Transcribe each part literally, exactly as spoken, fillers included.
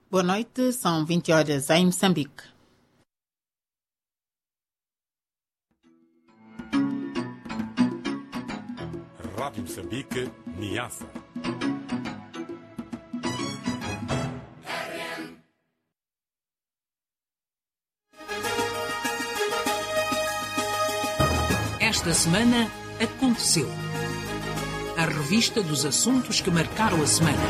Boa noite, são vinte horas em Moçambique. Rádio Moçambique, Niassa. Esta semana aconteceu. A revista dos assuntos que marcaram a semana.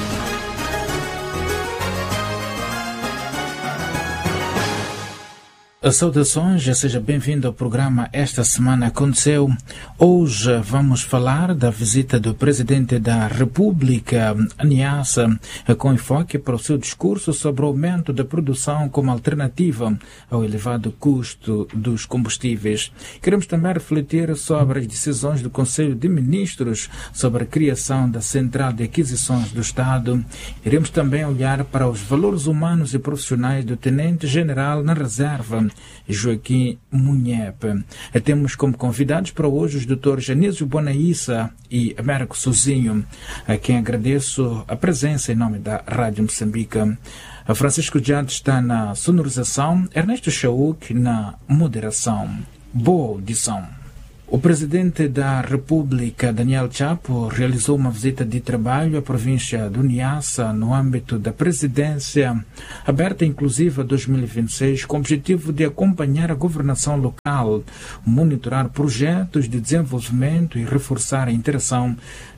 Saudações, seja bem-vindo ao programa Esta Semana Aconteceu. Hoje vamos falar da visita do Presidente da República a Niassa, com enfoque para o seu discurso sobre o aumento da produção como alternativa ao elevado custo dos combustíveis. Queremos também refletir sobre as decisões do Conselho de Ministros sobre a criação da Central de Aquisições do Estado. Iremos também olhar para os valores humanos e profissionais do Tenente-General na Reserva, Joaquim Munhepe. Temos como convidados para hoje os doutores Anísio Bonaissa e Américo Sozinho, a quem agradeço a presença em nome da Rádio Moçambique. A Francisco Jade está na sonorização, Ernesto Chauk na moderação. Boa audição. O Presidente da República, Daniel Chapo, realizou uma visita de trabalho à província do Niassa no âmbito da Presidência Aberta Inclusiva dois mil e vinte e seis, com o objetivo de acompanhar a governação local, monitorar projetos de desenvolvimento e reforçar a interação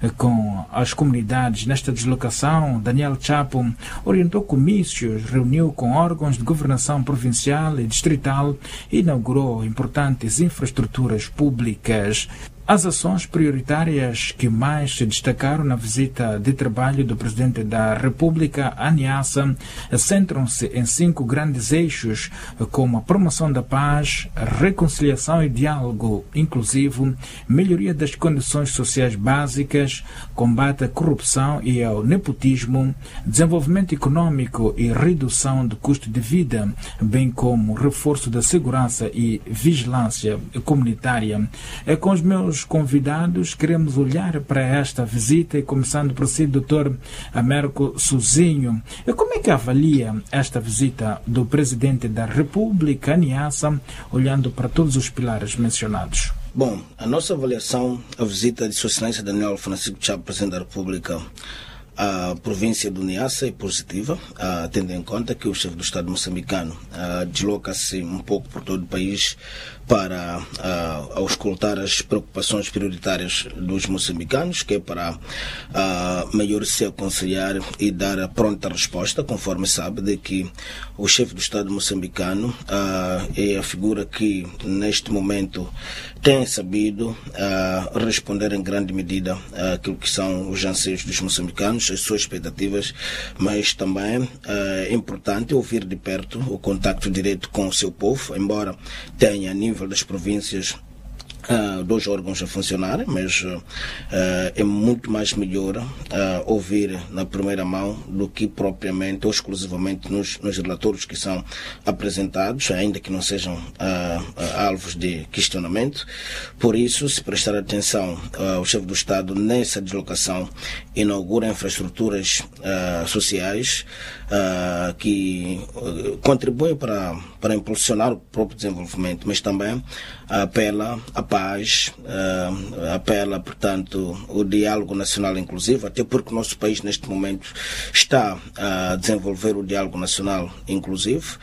com as comunidades. Nesta deslocação, Daniel Chapo orientou comícios, reuniu com órgãos de governação provincial e distrital e inaugurou importantes infraestruturas públicas. As ações prioritárias que mais se destacaram na visita de trabalho do Presidente da República a Niassa centram-se em cinco grandes eixos, como a promoção da paz, reconciliação e diálogo inclusivo, melhoria das condições sociais básicas, combate à corrupção e ao nepotismo, desenvolvimento econômico e redução do custo de vida, bem como reforço da segurança e vigilância comunitária. É com os meus convidados, queremos olhar para esta visita e começando por si, doutor Américo Sozinho. E como é que avalia esta visita do Presidente da República a Niassa, olhando para todos os pilares mencionados? Bom, a nossa avaliação, a visita de Sua Excelência Daniel Francisco Chapo, Presidente da República, a província do Niassa é positiva, uh, tendo em conta que o chefe do Estado moçambicano uh, desloca-se um pouco por todo o país para uh, auscultar as preocupações prioritárias dos moçambicanos, que é para uh, melhor se aconselhar e dar a pronta resposta, conforme sabe de que o chefe do Estado moçambicano uh, é a figura que neste momento tem sabido uh, responder em grande medida uh, aquilo que são os anseios dos moçambicanos, as suas expectativas, mas também uh, é importante ouvir de perto o contacto direto com o seu povo, embora tenha a nível das províncias Uh, dois órgãos a funcionarem, mas uh, uh, é muito mais melhor uh, ouvir na primeira mão do que propriamente ou exclusivamente nos, nos relatórios que são apresentados, ainda que não sejam uh, uh, alvos de questionamento. Por isso, se prestar atenção, uh, o chefe do Estado nessa deslocação inaugura infraestruturas uh, sociais uh, que uh, contribuem para, para impulsionar o próprio desenvolvimento, mas também apela a paz, uh, apela, portanto, o diálogo nacional inclusivo, até porque o nosso país neste momento está a desenvolver o diálogo nacional inclusivo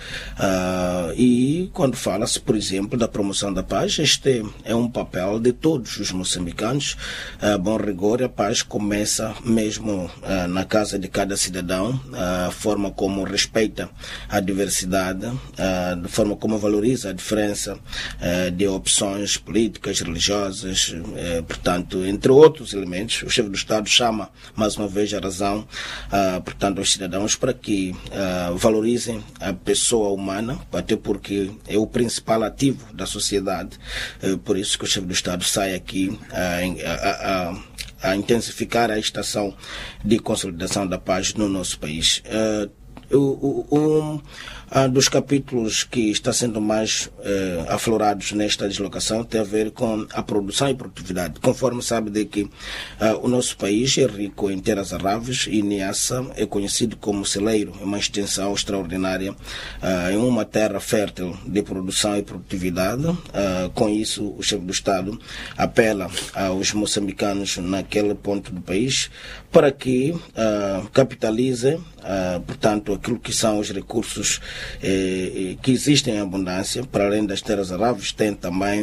uh, e quando fala-se, por exemplo, da promoção da paz, este é um papel de todos os moçambicanos. A uh, bom rigor, a paz começa mesmo uh, na casa de cada cidadão, a uh, forma como respeita a diversidade, uh, da forma como valoriza a diferença uh, de opções políticas, religiosas, eh, portanto, entre outros elementos. O chefe do Estado chama, mais uma vez, a razão, ah, portanto, aos cidadãos para que ah, valorizem a pessoa humana, até porque é o principal ativo da sociedade. Eh, por isso que o chefe do Estado sai aqui a, a, a, a intensificar a estação de consolidação da paz no nosso país. Uh, o, o, um uh, dos capítulos que está sendo mais uh, aflorados nesta deslocação tem a ver com a produção e produtividade. Conforme sabe de que uh, o nosso país é rico em terras aráveis e Niassa é conhecido como celeiro, é uma extensão extraordinária uh, em uma terra fértil de produção e produtividade. Uh, com isso, o chefe do Estado apela aos moçambicanos naquele ponto do país para que uh, capitalizem, uh, portanto, aquilo que são os recursos eh, que existem em abundância. Para além das terras aráveis, tem também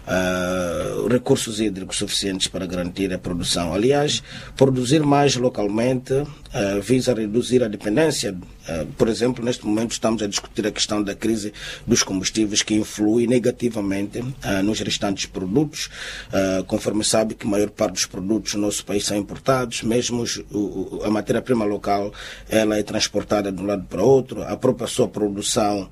uh, recursos hídricos suficientes para garantir a produção. Aliás, produzir mais localmente uh, visa reduzir a dependência. Uh, por exemplo, neste momento estamos a discutir a questão da crise dos combustíveis, que influi negativamente uh, nos restantes produtos. Uh, conforme sabe que a maior parte dos produtos no nosso país são importados, mesmo os, o, a matéria-prima local ela é transportada de um lado para outro, a própria sua produção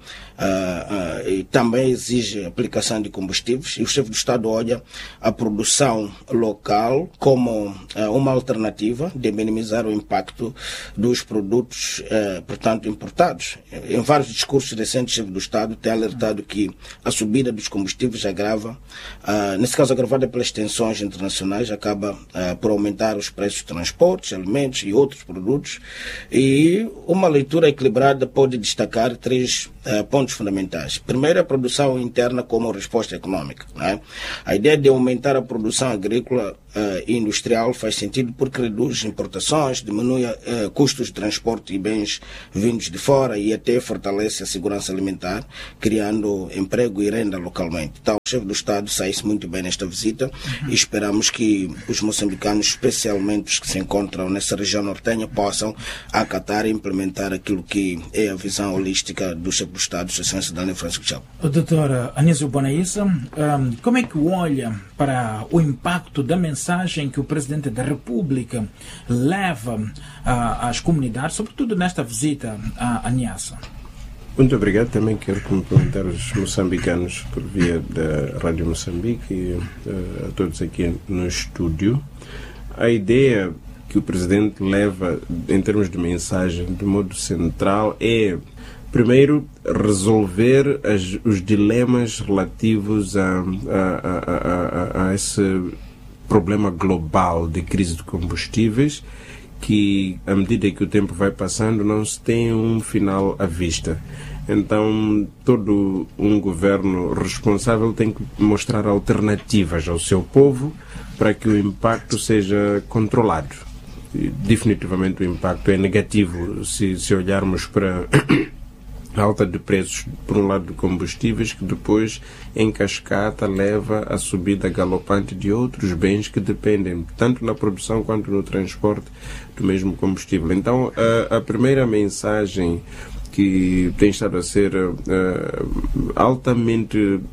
uh, uh, e também exige aplicação de combustíveis, e o chefe do Estado olha a produção local como uh, uma alternativa de minimizar o impacto dos produtos, uh, portanto, importados. Em vários discursos recentes, o chefe do Estado tem alertado que a subida dos combustíveis agrava, uh, nesse caso agravada pelas tensões internacionais, acaba uh, por aumentar os preços de transportes, alimentos e outros produtos, e uma leitura equilibrada pode destacar três uh, pontos fundamentais. Primeiro, a produção interna como resposta econômica, né? A ideia de aumentar a produção agrícola uh, e industrial faz sentido porque reduz importações, diminui uh, custos de transporte e bens vindos de fora e até fortalece a segurança alimentar, criando emprego e renda localmente. Então, o chefe do Estado sai-se muito bem nesta visita uhum. e esperamos que os moçambicanos, especialmente os que se encontram nessa região nortenha, possam acatar e implementar aquilo que é a visão holística do chefe do Estado, Sua Excelência Daniel Francisco Chapo. Doutora Anísio Bonaissa, um, como é que olha para o impacto da mensagem que o Presidente da República leva uh, às comunidades, sobretudo nesta visita à, à Niassa? Muito obrigado. Também quero cumprimentar os moçambicanos por via da Rádio Moçambique e uh, a todos aqui no estúdio. A ideia que o Presidente leva em termos de mensagem de modo central é, primeiro, resolver as, os dilemas relativos a, a, a, a, a esse problema global de crise de combustíveis, que, à medida que o tempo vai passando, não se tem um final à vista. Então, todo um governo responsável tem que mostrar alternativas ao seu povo para que o impacto seja controlado. E, definitivamente o impacto é negativo se, se olharmos para a alta de preços, por um lado, de combustíveis, que depois, em cascata, leva à subida galopante de outros bens que dependem, tanto na produção quanto no transporte, do mesmo combustível. Então, a, a primeira mensagem que tem estado a ser uh, altamente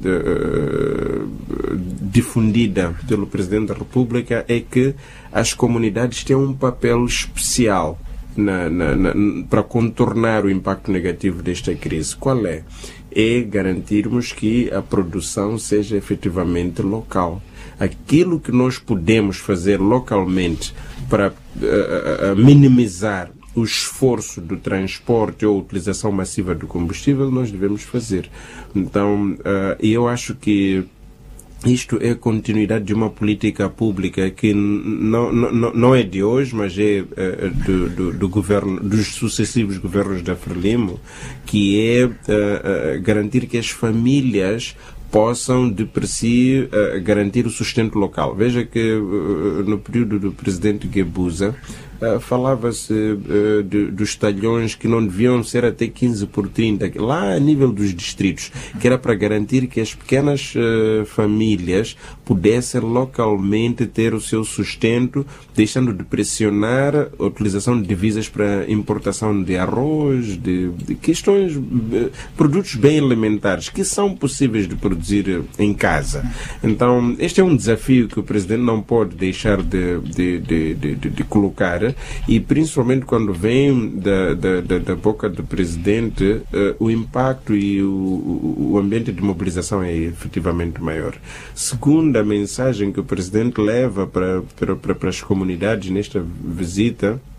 uh, difundida pelo Presidente da República é que as comunidades têm um papel especial Na, na, na, para contornar o impacto negativo desta crise. Qual é? É garantirmos que a produção seja efetivamente local. Aquilo que nós podemos fazer localmente para uh, uh, minimizar o esforço do transporte ou utilização massiva do combustível, nós devemos fazer. Então, uh, eu acho que isto é a continuidade de uma política pública que não, não, não é de hoje, mas é uh, do, do, do governo, dos sucessivos governos da Frelimo, que é uh, uh, garantir que as famílias possam, de per si, uh, garantir o sustento local. Veja que uh, no período do presidente Guebuza, Uh, falava-se uh, de, dos talhões que não deviam ser até quinze por trinta, lá a nível dos distritos, que era para garantir que as pequenas uh, famílias pudessem localmente ter o seu sustento, deixando de pressionar a utilização de divisas para importação de arroz, de, de questões, uh, produtos bem elementares, que são possíveis de produzir em casa. Então, este é um desafio que o Presidente não pode deixar de, de, de, de, de, de colocar, e principalmente quando vem da, da, da, da boca do Presidente, uh, o impacto e o, o ambiente de mobilização é efetivamente maior. Segunda mensagem que o Presidente leva para, para, para, para as comunidades nesta visita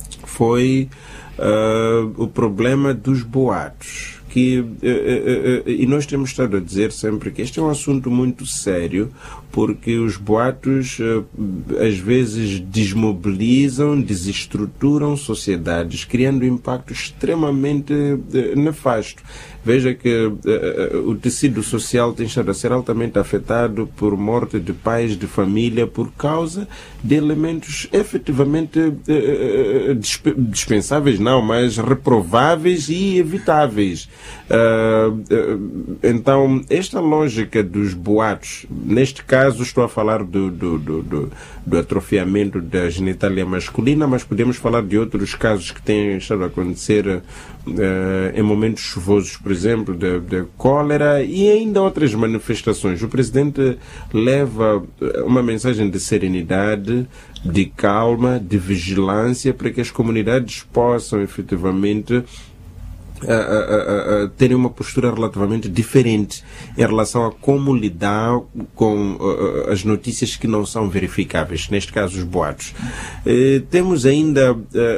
foi uh, o problema dos boatos. Que, uh, uh, uh, e nós temos estado a dizer sempre que este é um assunto muito sério, porque os boatos uh, às vezes desmobilizam, desestruturam sociedades, criando impacto extremamente uh, nefasto. Veja que uh, uh, o tecido social tem estado a ser altamente afetado por morte de pais de família por causa de elementos efetivamente uh, uh, disp dispensáveis, não, mas reprováveis e evitáveis. Uh, uh, então, esta lógica dos boatos, neste caso estou a falar do, do, do, do, do atrofiamento da genitália masculina, mas podemos falar de outros casos que têm estado a acontecer uh, em momentos chuvosos, por exemplo, de, de cólera e ainda outras manifestações. O Presidente leva uma mensagem de serenidade, de calma, de vigilância, para que as comunidades possam efetivamente Uh, uh, uh, uh, terem uma postura relativamente diferente em relação a como lidar com uh, uh, as notícias que não são verificáveis, neste caso os boatos. Uh, temos ainda uh,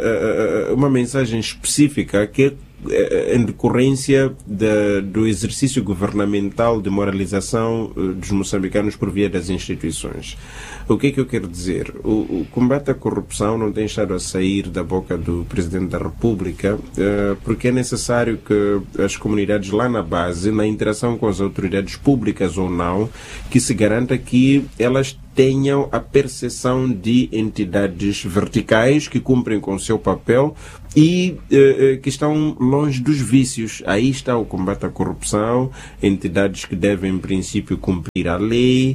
uh, uma mensagem específica que é em decorrência de, do exercício governamental de moralização uh, dos moçambicanos por via das instituições. O que é que eu quero dizer? O, o combate à corrupção não tem estado a sair da boca do Presidente da República, uh, porque é necessário que as comunidades lá na base, na interação com as autoridades públicas ou não, que se garanta que elas tenham a percepção de entidades verticais que cumprem com o seu papel e eh, que estão longe dos vícios. Aí está o combate à corrupção, entidades que devem, em princípio, cumprir a lei.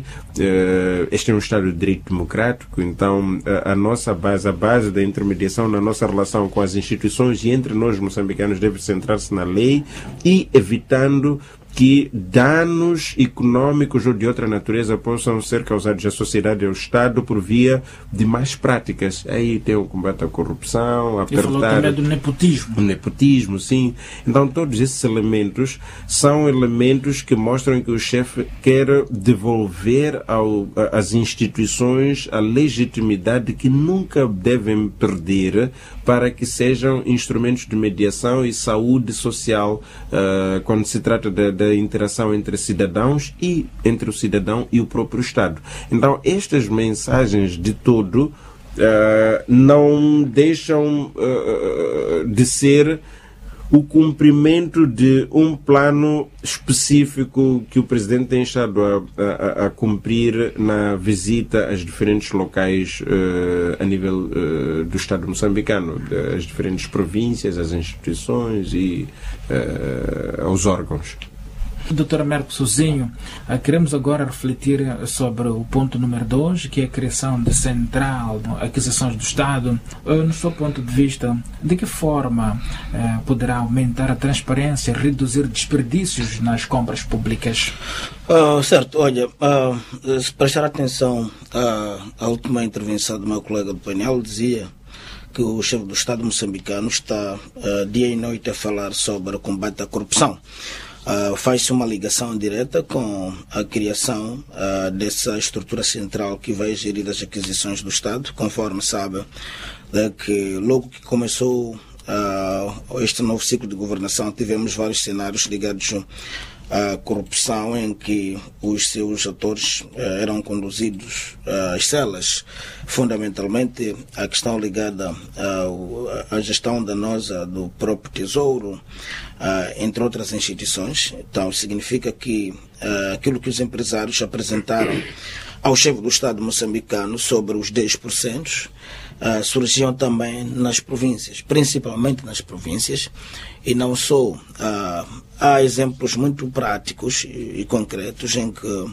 Eh, este é um Estado de Direito Democrático, então a, a nossa base, a base da intermediação na nossa relação com as instituições e entre nós moçambicanos deve centrar-se na lei e evitando que danos econômicos ou de outra natureza possam ser causados à sociedade e ao Estado por via de más práticas. Aí tem o combate à corrupção, apertar... Ele falou também do nepotismo. O nepotismo, sim. Então todos esses elementos são elementos que mostram que o chefe quer devolver ao, às instituições a legitimidade que nunca devem perder para que sejam instrumentos de mediação e saúde social uh, quando se trata de, de da interação entre cidadãos e entre o cidadão e o próprio Estado. Então, estas mensagens de todo uh, não deixam uh, de ser o cumprimento de um plano específico que o Presidente tem estado a, a, a cumprir na visita aos diferentes locais uh, a nível uh, do Estado moçambicano, das diferentes províncias, às instituições e uh, aos órgãos. doutor Merco Sozinho, queremos agora refletir sobre o ponto número dois, que é a criação de central aquisições do Estado. No seu ponto de vista, de que forma eh, poderá aumentar a transparência e reduzir desperdícios nas compras públicas? Uh, certo, olha, uh, se prestar atenção à, à última intervenção do meu colega do painel, dizia que o chefe do Estado moçambicano está uh, dia e noite a falar sobre o combate à corrupção. Uh, faz-se uma ligação direta com a criação uh, dessa estrutura central que vai gerir as aquisições do Estado, conforme sabe, de que logo que começou uh, este novo ciclo de governação tivemos vários cenários ligados à corrupção em que os seus atores uh, eram conduzidos uh, às celas, fundamentalmente a questão ligada uh, à gestão danosa do próprio Tesouro, Uh, entre outras instituições. Então, significa que uh, aquilo que os empresários apresentaram ao chefe do Estado moçambicano sobre os dez por cento uh, surgiam também nas províncias, principalmente nas províncias, e não só. Uh, há exemplos muito práticos e, e concretos em que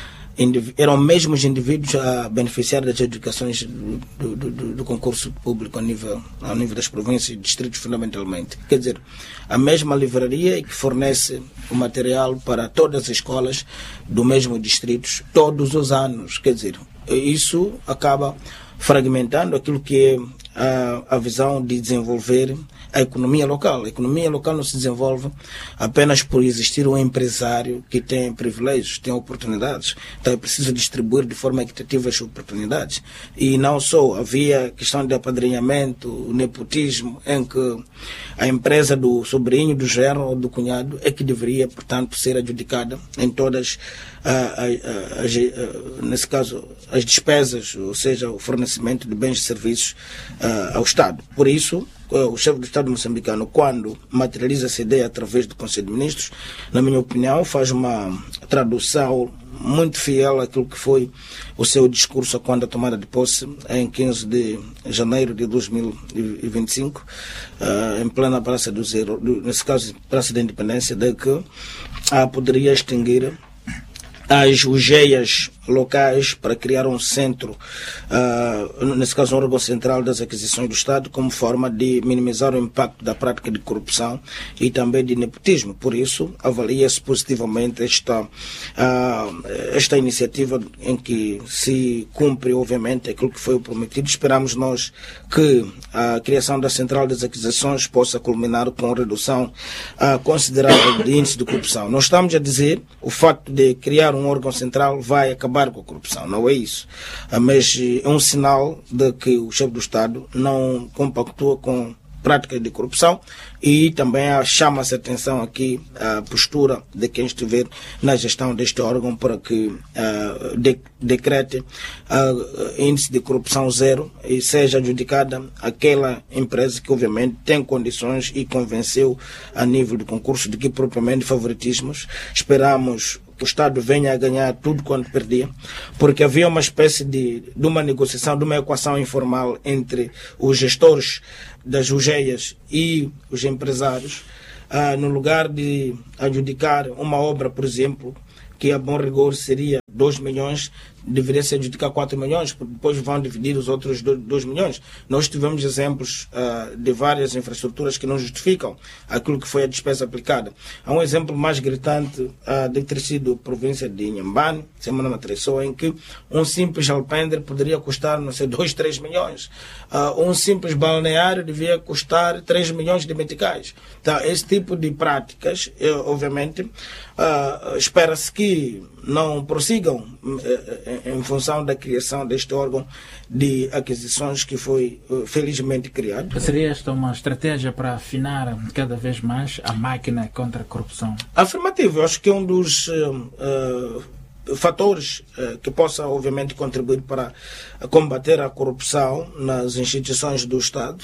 eram mesmo os indivíduos a beneficiar das educações do, do, do, do concurso público a nível, ao nível das províncias e distritos, fundamentalmente. Quer dizer, a mesma livraria que fornece o material para todas as escolas do mesmo distrito todos os anos. Quer dizer, isso acaba fragmentando aquilo que é a, a visão de desenvolver a economia local. A economia local não se desenvolve apenas por existir um empresário que tem privilégios, tem oportunidades. Então é preciso distribuir de forma equitativa as oportunidades. E não só, havia questão de apadrinhamento, nepotismo, em que a empresa do sobrinho, do genro ou do cunhado é que deveria, portanto, ser adjudicada em todas as, as, as, nesse caso, as despesas, ou seja, o fornecimento de bens e serviços uh, ao Estado. Por isso, o chefe do Estado moçambicano, quando materializa essa ideia através do Conselho de Ministros, na minha opinião, faz uma tradução muito fiel àquilo que foi o seu discurso quando a tomada de posse, em quinze de janeiro de dois mil e vinte e cinco, uh, em plena Praça do Zero, nesse caso, Praça da Independência, de que uh, poderia extinguir as U G E As locais para criar um centro, uh, nesse caso um órgão central das aquisições do Estado, como forma de minimizar o impacto da prática de corrupção e também de nepotismo. Por isso, avalia-se positivamente esta, uh, esta iniciativa em que se cumpre, obviamente, aquilo que foi prometido. Esperamos nós que a criação da Central das Aquisições possa culminar com redução uh, considerável de índice de corrupção. Nós estamos a dizer o facto de criar um órgão central vai acabar com a corrupção, não é isso. Mas é um sinal de que o chefe do Estado não compactua com práticas de corrupção e também chama-se a atenção aqui a postura de quem estiver na gestão deste órgão para que uh, de, decrete uh, índice de corrupção zero e seja adjudicada aquela empresa que obviamente tem condições e convenceu a nível de concurso de que propriamente favoritismos. Esperamos o Estado venha a ganhar tudo quanto perdia, porque havia uma espécie de, de uma negociação, de uma equação informal entre os gestores das U G E As e os empresários, ah, no lugar de adjudicar uma obra, por exemplo, que a bom rigor seria dois milhões, deveria se adjudicar quatro milhões, porque depois vão dividir os outros dois milhões. Nós tivemos exemplos uh, de várias infraestruturas que não justificam aquilo que foi a despesa aplicada. Há um exemplo mais gritante uh, de ter sido a província de Inhambane, semana Matreçoa, em que um simples alpendre poderia custar, não sei, dois, três milhões. Uh, um simples balneário devia custar três milhões de meticais. Então, esse tipo de práticas, eu, obviamente, uh, espera-se que não prossigam em função da criação deste órgão de aquisições que foi felizmente criado. Seria esta uma estratégia para afinar cada vez mais a máquina contra a corrupção? Afirmativo. Eu acho que é um dos uh, uh, fatores uh, que possa, obviamente, contribuir para combater a corrupção nas instituições do Estado.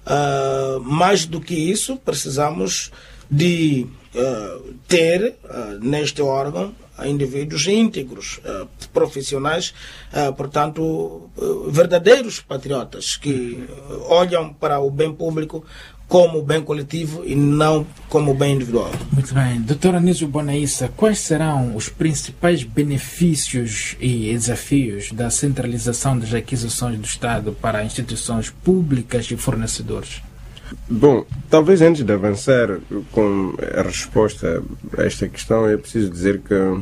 Uh, mais do que isso, precisamos de uh, ter uh, neste órgão indivíduos íntegros, uh, profissionais, uh, portanto, uh, verdadeiros patriotas que uh, olham para o bem público como bem coletivo e não como bem individual. Muito bem. doutor Anísio Bonaissa, quais serão os principais benefícios e desafios da centralização das aquisições do Estado para instituições públicas e fornecedores? Bom, talvez antes de avançar com a resposta a esta questão, é preciso dizer que uh,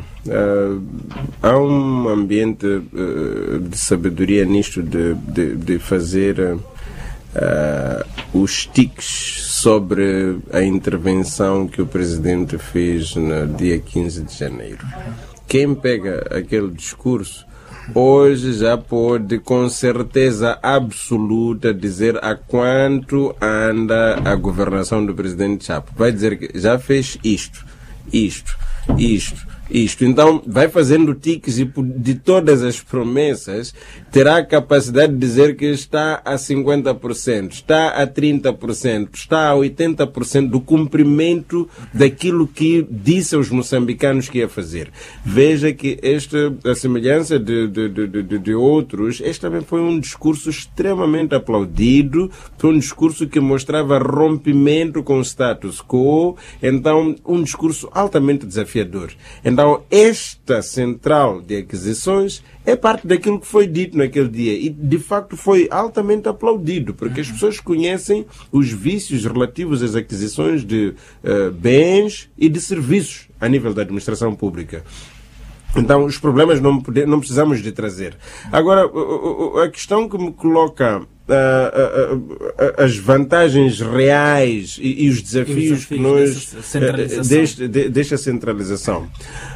há um ambiente uh, de sabedoria nisto de, de, de fazer uh, os tiques sobre a intervenção que o Presidente fez no dia quinze de janeiro. Quem pega aquele discurso hoje já pode com certeza absoluta dizer a quanto anda a governação do presidente Chapo. Vai dizer que já fez isto, isto, isto, isto. Então vai fazendo tiques e de todas as promessas terá a capacidade de dizer que está a cinquenta por cento, está a trinta por cento, está a oitenta por cento do cumprimento daquilo que disse aos moçambicanos que ia fazer. Veja que esta, a semelhança de, de, de, de, de outros, este também foi um discurso extremamente aplaudido, foi um discurso que mostrava rompimento com o status quo, então um discurso altamente desafiador. Então esta central de aquisições é parte daquilo que foi dito naquele dia e, de facto, foi altamente aplaudido, porque as pessoas conhecem os vícios relativos às aquisições de uh, bens e de serviços a nível da administração pública. Então, os problemas não, pode, não precisamos de trazer. Agora, a questão que me coloca uh, uh, uh, as vantagens reais e, e os desafios, e os desafios que nós centralização. Deste, de, desta centralização.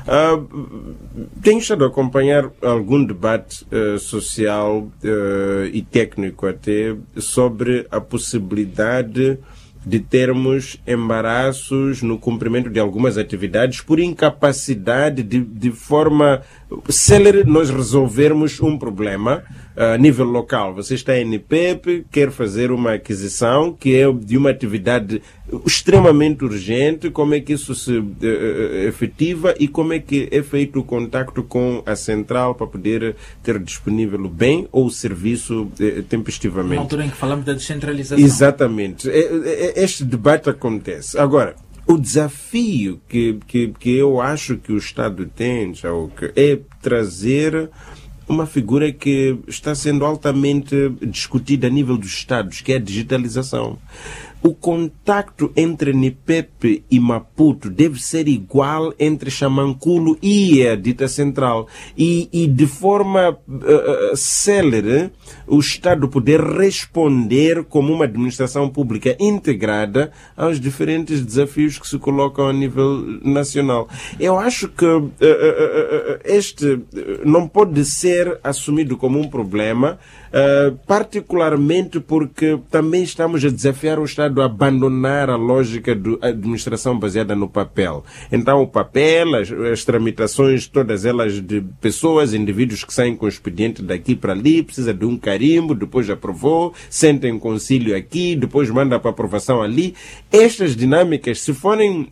Uh, tenho estado a acompanhar algum debate uh, social uh, e técnico até sobre a possibilidade de termos embaraços no cumprimento de algumas atividades por incapacidade de, de forma célere nós resolvermos um problema a nível local. Você está em N P E P, quer fazer uma aquisição que é de uma atividade extremamente urgente, como é que isso se uh, efetiva e como é que é feito o contacto com a central para poder ter disponível o bem ou o serviço uh, tempestivamente. Na altura em que falamos da descentralização. Exatamente. Este debate acontece. Agora, o desafio que, que, que eu acho que o Estado tem, é trazer uma figura que está sendo altamente discutida a nível dos Estados, que é a digitalização. O contacto entre N P E P e Maputo deve ser igual entre Xamanculo e a dita central. E, e de forma uh, célere, o Estado poder responder como uma administração pública integrada aos diferentes desafios que se colocam a nível nacional. Eu acho que uh, uh, uh, este não pode ser assumido como um problema, uh, particularmente porque também estamos a desafiar o Estado a abandonar a lógica da administração baseada no papel. Então, o papel, as, as tramitações, todas elas de pessoas, indivíduos que saem com o expediente daqui para ali, precisa de um carimbo, depois aprovou, senta em concílio aqui, depois manda para aprovação ali. Estas dinâmicas, se forem uh, uh,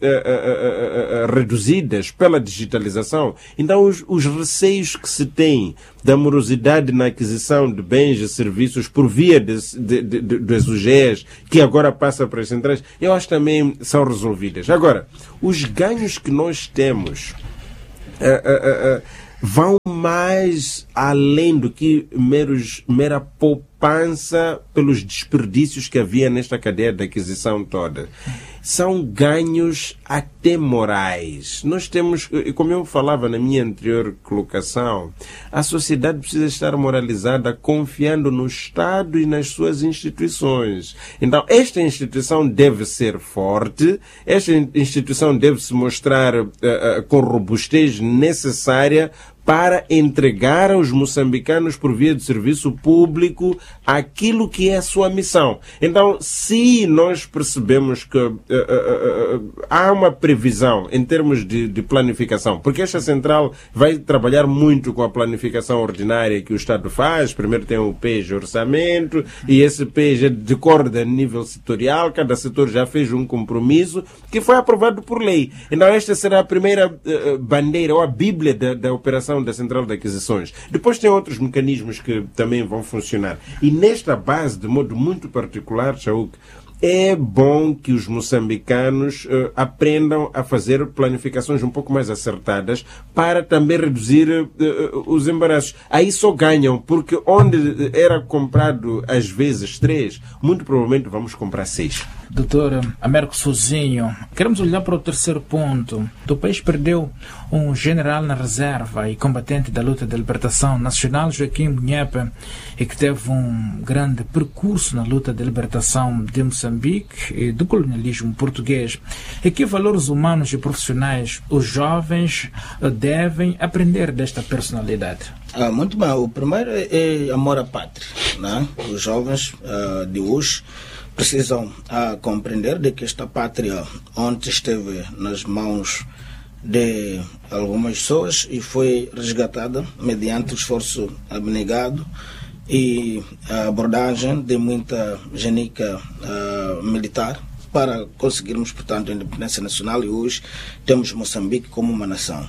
uh, uh, reduzidas pela digitalização, então os, os receios que se tem da morosidade na aquisição de bens e serviços por via de, de, de, de, das U G Es, que agora passa para as centrais, eu acho que também são resolvidas. Agora, os ganhos que nós temos uh, uh, uh, vão mais além do que meros, mera poupança pelos desperdícios que havia nesta cadeia de aquisição toda. São ganhos até morais. Nós temos, como eu falava na minha anterior colocação, a sociedade precisa estar moralizada confiando no Estado e nas suas instituições. Então, esta instituição deve ser forte, esta instituição deve se mostrar uh, uh, com robustez necessária para entregar aos moçambicanos, por via de serviço público, aquilo que é a sua missão. Então, se nós percebemos que uh, uh, uh, uh, há uma previsão em termos de, de planificação, porque esta central vai trabalhar muito com a planificação ordinária que o Estado faz, primeiro tem o P J orçamento, e esse P J decorda a nível setorial, cada setor já fez um compromisso que foi aprovado por lei. Então, esta será a primeira uh, bandeira, ou a bíblia da, da operação da Central de Aquisições. Depois tem outros mecanismos que também vão funcionar. E nesta base, de modo muito particular, Chauk, é bom que os moçambicanos uh, aprendam a fazer planificações um pouco mais acertadas para também reduzir uh, uh, os embaraços. Aí só ganham, porque onde era comprado às vezes três, muito provavelmente vamos comprar seis. Doutor Américo Sozinho, queremos olhar para o terceiro ponto. O país perdeu um general na reserva e combatente da luta de libertação nacional, Joaquim Munhepe, e que teve um grande percurso na luta de libertação de Moçambique e do colonialismo português. E que valores humanos e profissionais os jovens devem aprender desta personalidade? Ah, muito bem. O primeiro é amor à pátria, né? Os jovens ah, de hoje precisam ah, compreender de que esta pátria ontem esteve nas mãos de algumas pessoas e foi resgatada mediante o esforço abnegado e a abordagem de muita genica uh, militar para conseguirmos, portanto, a independência nacional, e hoje temos Moçambique como uma nação.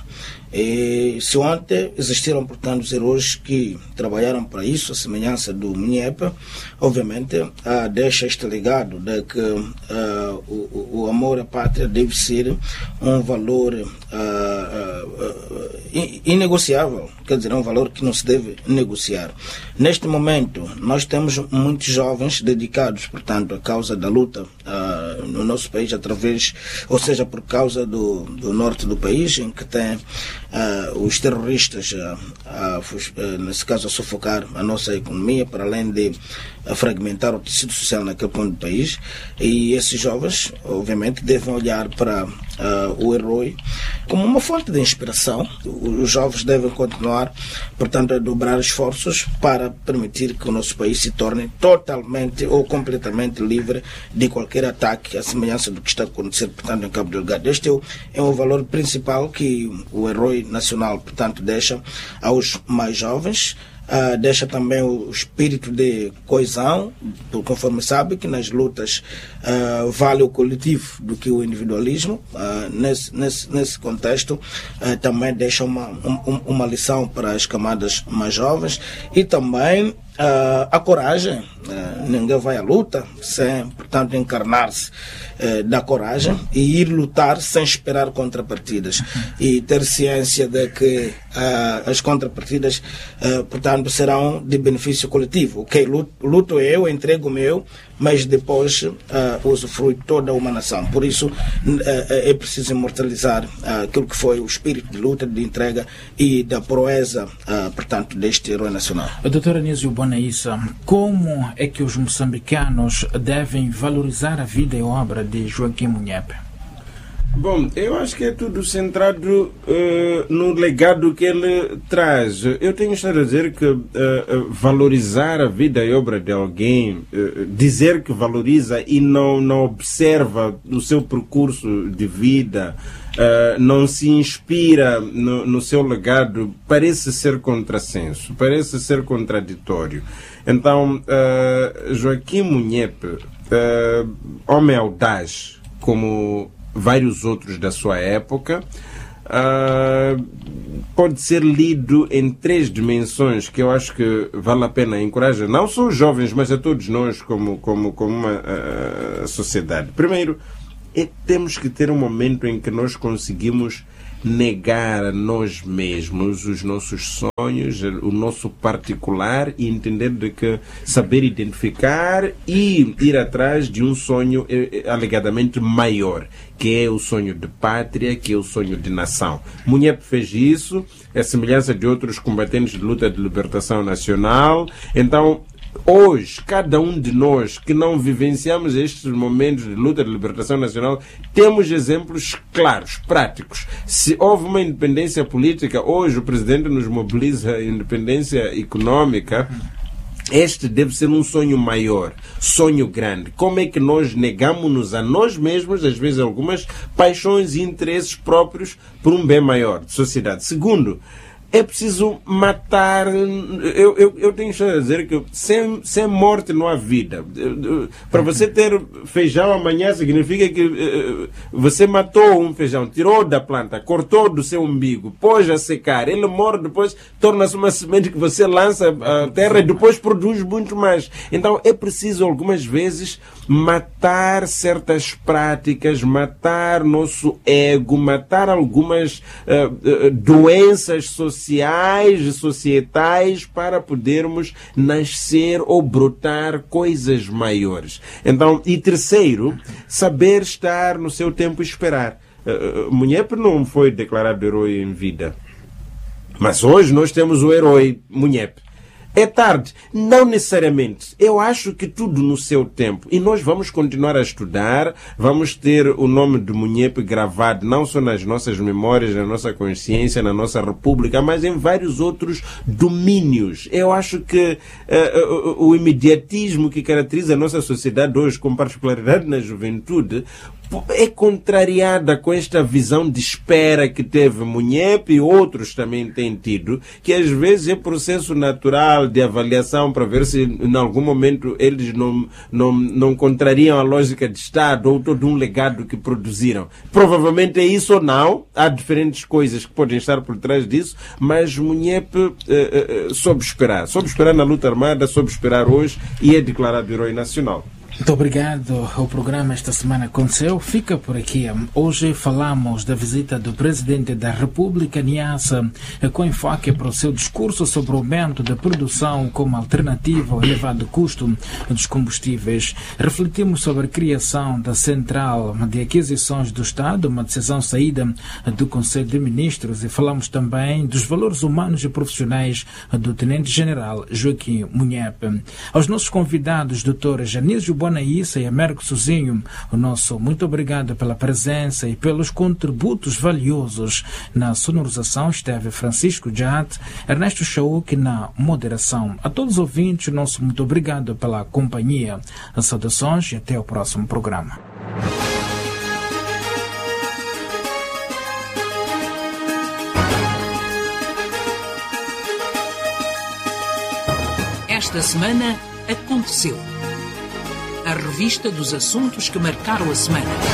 E se ontem existiram, portanto, os heróis que trabalharam para isso, a semelhança do Munhepe, obviamente uh, deixa este legado de que uh, o, o amor à pátria deve ser um valor uh, uh, uh, inegociável, quer dizer, é um valor que não se deve negociar. Neste momento, nós temos muitos jovens dedicados, portanto, à causa da luta uh, uh, no nosso país, através, ou seja, por causa do, do norte do país, em que tem uh, os terroristas, uh, uh, uh, nesse caso, a sufocar a nossa economia, para além de uh, fragmentar o tecido social naquele ponto do país. E esses jovens, obviamente, devem olhar para uh, o herói como uma fonte de inspiração. Os jovens devem continuar, portanto, a dobrar esforços para permitir que o nosso país se torne totalmente ou completamente livre de qualquer ataque, à semelhança do que está a acontecer, portanto, em Cabo Delgado. Este é o, é o valor principal que o herói nacional, portanto, deixa aos mais jovens. Uh, deixa também o espírito de coesão, conforme sabe que nas lutas uh, vale o coletivo do que o individualismo. Uh, nesse, nesse, nesse contexto, uh, também deixa uma, um, uma lição para as camadas mais jovens e também Uh, a coragem. Uh, ninguém vai à luta sem, portanto, encarnar-se uh, da coragem e ir lutar sem esperar contrapartidas e ter ciência de que uh, as contrapartidas, uh, portanto, serão de benefício coletivo. Ok, luto, luto eu, entrego o meu, mas depois uh, usufrui toda uma nação. Por isso uh, é preciso imortalizar uh, aquilo que foi o espírito de luta, de entrega e da proeza, uh, portanto, deste herói nacional. doutor Anísio Bonaissa, como é que os moçambicanos devem valorizar a vida e obra de Joaquim Munyepe? Bom, eu acho que é tudo centrado uh, no legado que ele traz. Eu tenho estado a dizer que uh, uh, valorizar a vida e obra de alguém, uh, dizer que valoriza e não, não observa o seu percurso de vida, uh, não se inspira no, no seu legado, parece ser contrassenso, parece ser contraditório. Então, uh, Joaquim Munyepe, uh, homem audaz, como vários outros da sua época, uh, pode ser lido em três dimensões que eu acho que vale a pena encorajar, não só os jovens, mas a todos nós como, como, como uma uh, sociedade. Primeiro, é, temos que ter um momento em que nós conseguimos negar a nós mesmos os nossos sonhos, o nosso particular, e entender de que saber identificar e ir atrás de um sonho eh, alegadamente maior, que é o sonho de pátria, que é o sonho de nação. Munyepe fez isso, a semelhança de outros combatentes de luta de libertação nacional. Então, hoje, cada um de nós que não vivenciamos estes momentos de luta de libertação nacional, temos exemplos claros, práticos. Se houve uma independência política, hoje o presidente nos mobiliza a independência econômica. Este deve ser um sonho maior, sonho grande. Como é que nós negamos-nos a nós mesmos, às vezes algumas paixões e interesses próprios, por um bem maior de sociedade? Segundo, é preciso matar. Eu, eu, eu tenho que dizer que sem, sem morte não há vida. Para você ter feijão amanhã significa que uh, você matou um feijão, tirou da planta, cortou do seu umbigo, pôs a secar, ele morre, depois torna-se uma semente que você lança à terra e depois produz muito mais. Então é preciso algumas vezes matar certas práticas, matar nosso ego, matar algumas uh, uh, doenças sociais sociais e societais para podermos nascer ou brotar coisas maiores. Então, e terceiro, saber estar no seu tempo e esperar. Uh, Munyepe não foi declarado herói em vida, mas hoje nós temos o herói Munyepe. É tarde? Não necessariamente. Eu acho que tudo no seu tempo. E nós vamos continuar a estudar, vamos ter o nome de Munyepe gravado não só nas nossas memórias, na nossa consciência, na nossa república, mas em vários outros domínios. Eu acho que uh, o, o imediatismo que caracteriza a nossa sociedade hoje, com particularidade na juventude, é contrariada com esta visão de espera que teve Munyepe e outros também têm tido, que às vezes é processo natural de avaliação para ver se em algum momento eles não, não, não contrariam a lógica de Estado ou todo um legado que produziram. Provavelmente é isso ou não, há diferentes coisas que podem estar por trás disso, mas Munyepe eh, eh, soube esperar, soube esperar na luta armada, soube esperar hoje e é declarado herói nacional. Muito obrigado. O programa esta semana aconteceu. Fica por aqui. Hoje falamos da visita do Presidente da República, Niassa, com enfoque para o seu discurso sobre o aumento da produção como alternativa ao elevado custo dos combustíveis. Refletimos sobre a criação da Central de Aquisições do Estado, uma decisão saída do Conselho de Ministros, e falamos também dos valores humanos e profissionais do Tenente-General Joaquim Munhepe. Aos nossos convidados, doutor Janísio Bonaíssa e Américo Sozinho, o nosso muito obrigado pela presença e pelos contributos valiosos. Na sonorização esteve Francisco Jat, Ernesto Chauk na moderação. A todos os ouvintes, o nosso muito obrigado pela companhia. As saudações e até o próximo programa. Esta semana aconteceu. A revista dos assuntos que marcaram a semana.